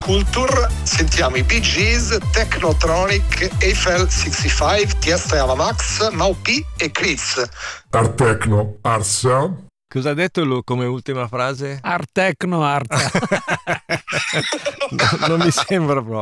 Culture sentiamo i Bee Gees, Technotronic, Eiffel 65, Tiesto e Avamax, Maupi e Chris. Art Techno, Art Sound. Cosa ha detto come ultima frase? Art Techno Art. Non mi sembra proprio.